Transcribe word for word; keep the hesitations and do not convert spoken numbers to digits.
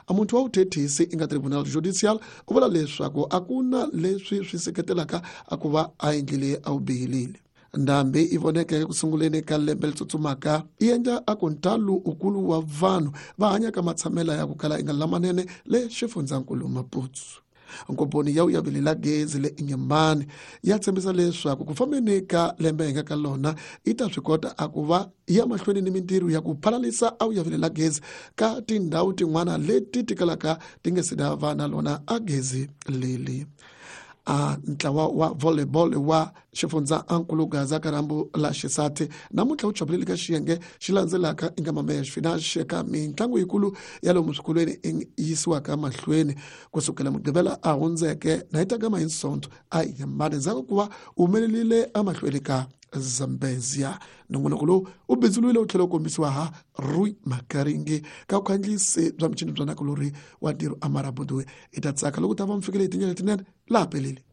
a munhu wa vuthethisi i nga Tribunal Judicial u vula leswaku a ku na leswi swi seketelaka a ku va a endlile a wu bihilile. Ndhambi i voneke ku sunguleni ka lembe letsutsumaka i endla a ku ntalo ukulu wa vanhu va hanyaka matshamela ya ku kala i nga lamanene le xifundzankulu Maputo. Nkomponi ya uyavili la gezi le Inyembane ya tshembisa leswaku ku fambeni ka lembe hi nga ka lona i ta swi kota a ku va ya mahlweni ni mintirho ya ku phalalisa a uyavili la gezi ka tindhawu tin'wana leti ti kalaka ti nga sida vana lona a gezi leli. A ntlawa wa volleyball wa xifundzankulu Gaza Karambu la xisati namuntlha wu chopelele ka xiyenge xi landzelaka eka mamesh finaxe ka mitlangu yikulu ya lomu swikolweni yisiwaka mahlweni kusukela mugqivela a hundzeke na yitaka mahinsonto a Inyembane ndzhaku ku va humelelile emahlweni ka Zambezia. Nongonoko lowu u bindzuluwile u tlhela u kombisiwa ha Rui Makaringi ka vukhandziyisi bya michini bya nakulori wa ntirho Amara Budwe. I ta tsaka loko ta va mfikele hi tindlela letinene laha pelile.